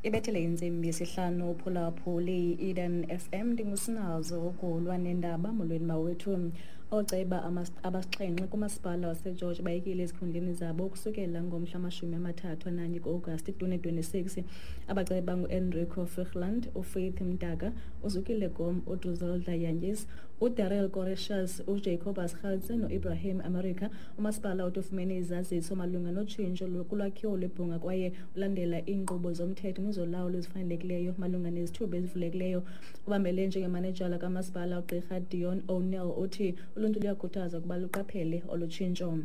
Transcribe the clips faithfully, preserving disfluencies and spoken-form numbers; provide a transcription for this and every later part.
Ibethele insimbi yesihlanu uphulaphuli Eden F M ndingusinazo ukulwa nendaba molweni bawethu oceba abasixhenxe kumasipala waseGeorge bayekile ezikhundleni zabo ukusukela ngomhla amashumi amathathu nanye ku-August twenty twenty-six. Abaceba ngu-Enrico Frichland, uFaith Mdaka, uZukile Gom, uDruzilda Yanjes, uDarrell Correcius, uJacobus Hudson no-Ibrahim America. Umasipala utufumene izaziso malunga notshintsho kulwakhiwo lwebhunga kwaye ulandela iinkqubo zomthetho nezolawulo ezifanelekileyo malunga nezithuba ezivulekileyo. Ubambele njengemanejala kamasipala ugqirha Dion O'Neill uthi uluntu luyakhuthaza ukuba luqaphele olu tshintsho.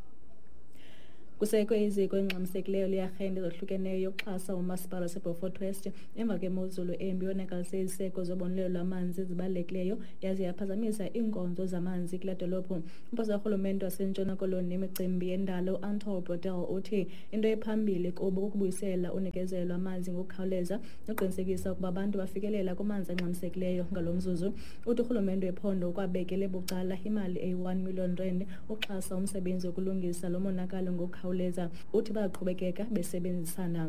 Kusekwe iziko engxamisekileyo liyarhente ezohlukeneyo yokuxhasa umasipala waseBeaufort West emva kwemozulu embi yonakalise iziseko zobonelelo lwamanzi ezibalulekileyo yaze yaphazamisa iinkonzo zamanzi kule dolophu. Umphosa karhulumente wasentshona koloni nemicimbi yendalo uAnto Brodel uthi into ephambili kubo kukubuyisela unikezelo lwamanzi ngokukhawuleza nokuqinisekisa ukuba abantu bafikelela kumanzi angxamisekileyo. Ngalo mzuzu uthi urhulumente wephondo ukwabekele bucala imali eyi-one million rand ukuxhasa umsebenzi wokulungisa lo monakalo ngokukhawuleza. Uthi baqhubekeka besebenzisana.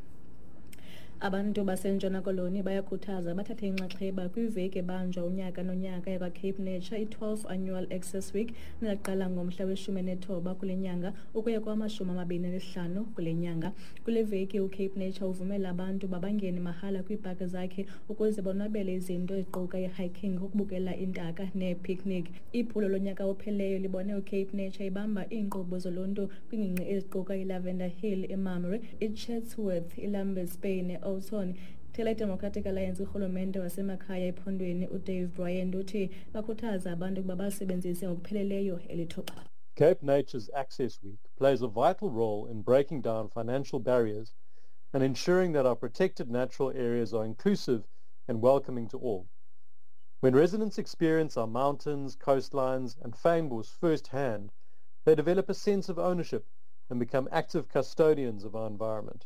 Abantu basentshona koloni bayakhuthaza bathathe inxaxheba kwiveki ebanjwa unyaka nonyaka yakwa-Cape Nature i-twelve Annual Access Week nezaqala ngomhla weshumi nethoba kule nyanga ukuya kwamashumi amabini nesihlanu kule nyanga. Kule veki uCape Nature uvumela abantu babangene mahala kwiipaki zakhe ukuze bonwabele izinto eziquka i-hiking, ukubukela intaka nee-picnic. Iphulo lonyaka opheleyo libone uCape Nature ibamba iinkqubo zoluntu kwingingqi eziquka iLavender Hill eMamre, iChatsworth, iLambeth Bay ne-Olton. Tele Democratic Alliance urhulumente wasemakhaya ephondweni uDave Bryant uthi bakhuthaza abantu ukuba basebenzise ngokupheleleyo eli thuba. Cape Nature's Access Week plays a vital role in breaking down financial barriers and ensuring that our protected natural areas are inclusive and welcoming to all. When residents experience our mountains, coastlines and fynbos firsthand, they develop a sense of ownership and become active custodians of our environment.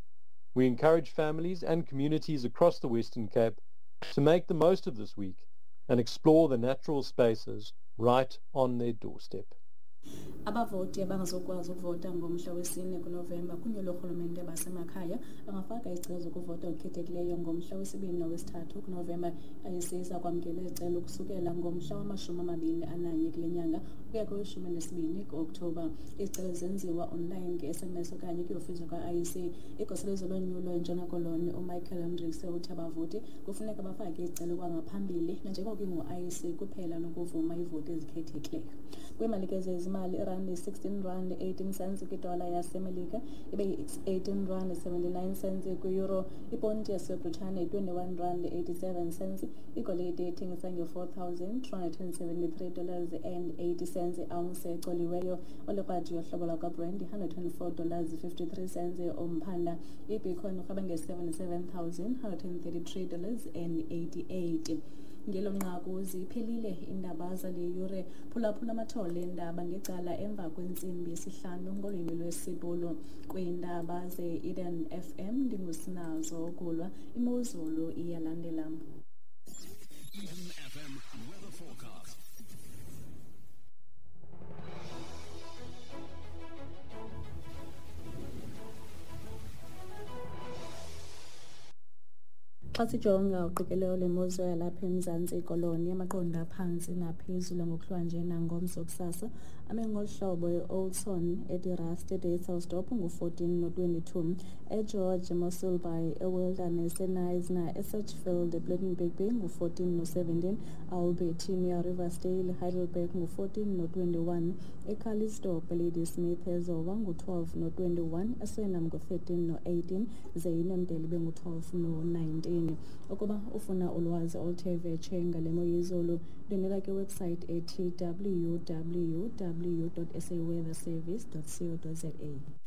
We encourage families and communities across the Western Cape to make the most of this week and explore the natural spaces right on their doorstep. Abavoti abangazokwazi ukuvota ngomhla wesine kuNovemba kunyulo rhulumente basemakhaya bangafaka isicelo zokuvota okhethekileyo ngomhla wesibini nowesithathu kuNovemba. Ayisisa kwamkela izicelo ukusukela ngomhla wamashumi amabini ananye kule nyanga ukuya kweshumi nesibini kuOktoba. Izicelo zenziwa online nge-S M S okanye kwiofisi ka-I E C. Igosa lezolonyulo entshona koloni uMichael Hendricks uthi abavoti kufuneka bafake izicelo kwangaphambili nanjengoko ingu-I E C kuphela nokuvuma ivoti ezikhethekileyo. Kwimalike zezimali irandi sixteen rand eighteen cents kwidola yasemelika ibe eighteen rand seventy-nine cents kwi-euro. Iponti yaseBritane twenty-one rand eighty-seven cents. Igolide ithengisa nge-four thousand two hundred seventy-three dollars and eighty cents. Ounce ecoliweyo olekrwadi yohlobo lwakaBrent one hundred four dollars fifty-three cents. Umphanda ibitcoin urhaba nge-seventy-seven thousand one hundred thirty-three dollars and eighty-eight. Ngelo nqaku ziphelile indaba zale yure. Phulaphula amathole endaba ngecala emva kwentsimbi yesihlanu ngolwimi lwesiBhulu kwiindaba ze-Eden F M. Ndingusinazo kulwa imozulu iyalandela. Eden F M weather forecast. Xa sijonga uqikelelo lemozulu yalapha eMzantsi Koloni amaqondo aphantsi naphezulu ngokuhlwa nje nangomso kusasa ame ngolu hlobo e-Olton, eDirast, eDayselsdorp ngu-fourteen no-twenty-two, eGeorge, Mossel Bay, eWilderness, eNisna, eSatchfield, eBlydenburg ngu-fourteen no-seventeen, eAlbertina, Riversdale, Heidelberg ngu-fourteen no-twenty-one, eCalisdorp, Ladysmith, eZowa ngu-twelve no-twenty-one, eSenam ngu-thirteen no-eighteen, ze iNomdela ngu-twelve no-nineteen. Ukuba ufuna ulwazi oluthe vetshe ngale mo yezulu ndinela kwiwebsite ethi w w w dot s a weather service dot co dot za.